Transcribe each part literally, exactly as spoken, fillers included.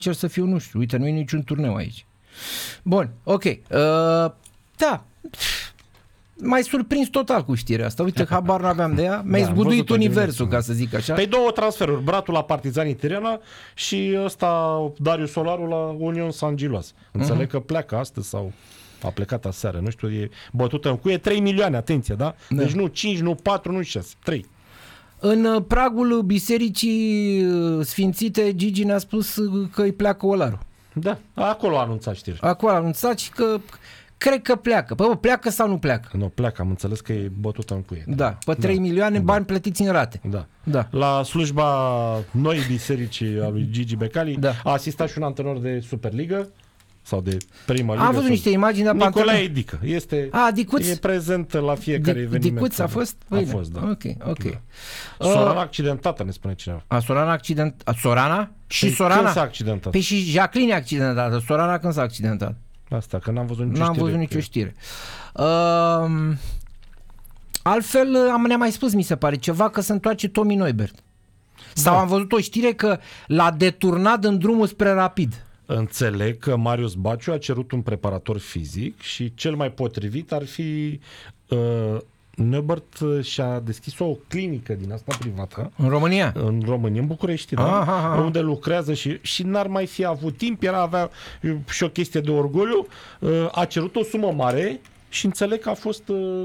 cer să fiu, nu știu, uite, nu e niciun turneu aici. Bun, ok. Uh, da, m-ai surprins total cu știrea asta. Uite, habar n-aveam de ea. Mi-ai da, zguduit universul, ca să zic așa. Păi două transferuri, Bratul la Partizanii Tirana și ăsta Darius Solaru la Union San Giloas. Înțeleg uh-huh. că pleacă astăzi sau a plecat aseară, nu știu, e bătută în cuie, trei milioane, atenție, da? da? Deci nu cinci, nu patru, nu șase, trei. În pragul bisericii sfințite, Gigi ne-a spus că îi pleacă Olaru. Da, acolo a anunțat știri. Acolo a anunțat și că cred că pleacă. Păi, pleacă sau nu pleacă? Nu, pleacă, am înțeles că e bătută în cuie. Da, pe trei da. milioane bani da. plătiți în rate. Da. da. La slujba noi bisericii a lui Gigi Becali da. a asistat și un antrenor de Superligă sau de prima ligă. Am văzut niște imagini de Nicolae Dică. Este a, Dicuț? E prezent la fiecare de, eveniment. Dicuț a fost? A fost, da. Ok, ok. Da. Sorana accidentată, ne spune cineva. A, Sorana accidentată. Sorana? Și păi Sorana? Când s-a accidentat? Păi și Jacqueline e accidentată. Sorana când s-a accidentat? Asta, că n-am văzut nicio n-am știre. Văzut nicio știre. Uh, altfel, am, ne-a mai spus, mi se pare, ceva că se întoarce Tommy Neubert. Sau da. am văzut o știre că l-a deturnat în drumul spre Rapid. Înțeleg că Marius Baciu a cerut un preparator fizic și cel mai potrivit ar fi uh, Neubert și-a deschis o clinică din asta privată. În România? În România, în București, da? Aha, aha. Unde lucrează și, și n-ar mai fi avut timp, era avea și o chestie de orgoliu. Uh, a cerut o sumă mare și înțeleg că a fost... Uh,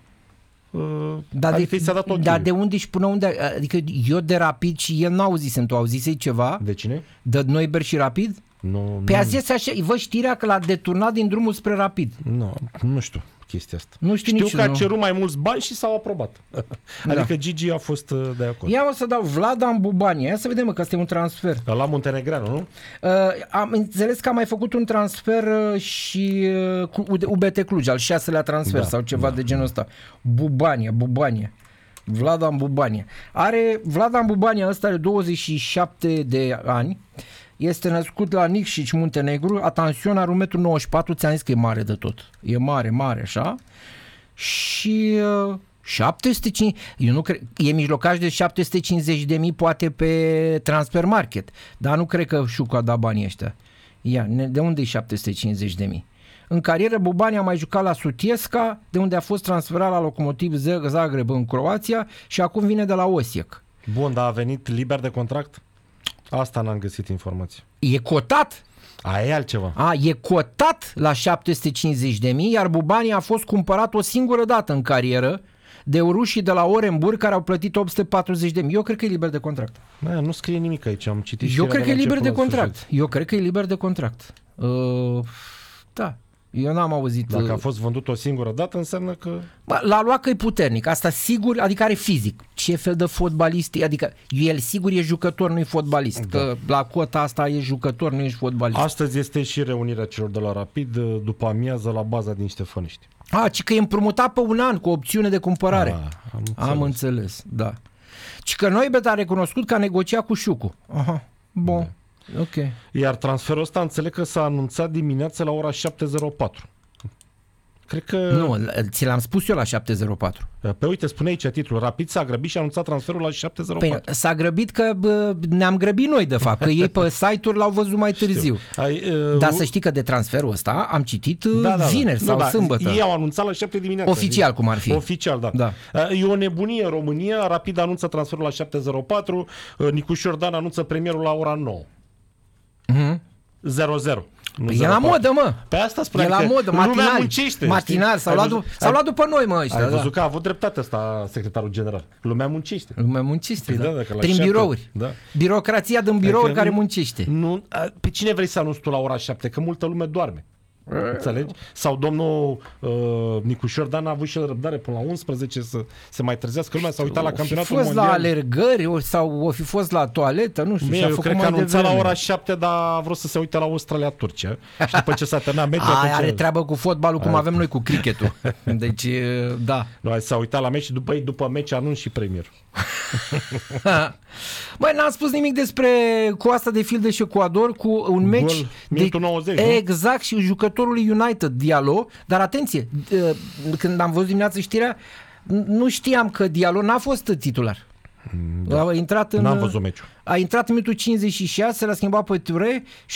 Uh, dar adică de, dat dar de unde și până unde? Adică eu de Rapid și el n-a auzisem. Tu auzisei ceva? De cine? De Neubert și Rapid? Nu. Pe a zis așa, văd știrea că l-a deturnat din drumul spre Rapid. Nu, nu știu chestia asta. Nu știu, știu nici că a nu. cerut mai mulți bani și s-au aprobat. Adică da. Gigi a fost de acord. Ia o să dau Vladan Bubania. Ia să vedem că este un transfer. La Muntenegreanu, nu? Uh, am înțeles că a mai făcut un transfer uh, și uh, cu U B T Cluj, al șaselea transfer da, sau ceva da, de genul ăsta. Bubania, Bubania. Vladan Bubania. Are, Vladan Bubania ăsta are douăzeci și șapte de ani. Este născut la Nikšić, Muntenegru. Atențion, are un metru nouăzeci și patru. Ți-am zis că e mare de tot. E mare, mare, așa. Și uh, șapte sute cincizeci, eu nu cred, e mijlocaș de șapte sute cincizeci de mii poate pe Transfer Market. Dar nu cred că Șucu a dat banii ăștia. Ia, de unde e șapte sute cincizeci de mii? În carieră, Bubani a mai jucat la Sutjeska, de unde a fost transferat la Lokomotiv Zagreb în Croația și acum vine de la Osijek. Bun, dar a venit liber de contract? Asta n-am găsit informații. E cotat? Aia e altceva. A, e cotat la șapte sute cincizeci de mii, iar Bubani a fost cumpărat o singură dată în carieră de rușii de la Orenburg care au plătit opt sute patruzeci de mii. Eu cred că e liber de contract. Da, nu scrie nimic aici, am citit și Eu cred că e liber de contract. Eu cred că e liber de contract. Uh, da. Eu n-am auzit... Dacă a fost vândut o singură dată, înseamnă că... Bă, l-a luat că e puternic, asta sigur, adică are fizic. Ce fel de fotbalist e? Adică el sigur e jucător, nu e fotbalist. Da. Că la cota asta e jucător, nu ești fotbalist. Astăzi este și reunirea celor de la Rapid, după amiază, la baza din Ștefănești. A, ci că e împrumutat pe un an cu opțiune de cumpărare. A, am înțeles. Am înțeles, da. Ci că Neubert a recunoscut că a negociat cu Șucu. Aha, bun. Da. Ok. Iar transferul ăsta înțeleg că s-a anunțat dimineața la ora șapte zero patru. Cred că... Nu, ți l-am spus eu la șapte zero patru. Pe uite, spune aici titlul. Rapid s-a grăbit și a anunțat transferul la șapte zero patru. Păi, s-a grăbit că bă, ne-am grăbit noi, de fapt, că ei pe site-uri l-au văzut mai târziu. Ai, uh, Dar să știi că de transferul ăsta am citit da, da, vineri da, sau da, sâmbătă. Ei au anunțat la șapte dimineața. Oficial, cum ar fi. Oficial, da. da. E o nebunie în România. Rapid anunță transferul la șapte zero patru. Nicu Iordan anunță premierul la ora nouă. Mhm. zero zero. Păi e la modă, mă. Pe asta spune. E la modă, matinal. Muncește, matinal, s-au luat, s-au luat după noi, mă, ăștia. Ai văzut da. că a avut dreptate ăsta secretarul general. Lumea muncește. Lumea muncește, păi da. da Prin șapte, birouri. Da. Birocrația din birouri adică care nu, muncește. Nu, pe cine vrei să anunți tu la ora șapte? Că multă lume doarme. Înțelegi? Sau domnul uh, Nicu Iordan a avut și el răbdare până la unsprezece să se mai trezească lumea, s-a uitat la campionatul mondial. O fi fost la alergări sau o fi fost la toaletă, nu știu. Mie, eu cred că a anunțat la ora șapte, dar a vrut să se uite la Australia-Turcia. Și după ce s-a terminat meciul... A, are treabă cu fotbalul cum avem noi cu cricketul. Deci, da. Nu, s-a uitat la meci și după, după meci anunț și premier. Băi, n-am spus nimic despre Coasta de Filde și Ecuador cu un meci de nouăzeci, exact și jucătorul United Diallo, dar atenție, când am văzut dimineața știrea, nu știam că Diallo n-a fost titular. Da. A intrat în, N-am văzut meciul. A intrat în minutul cincizeci și șase, l-a schimbat pe Ture și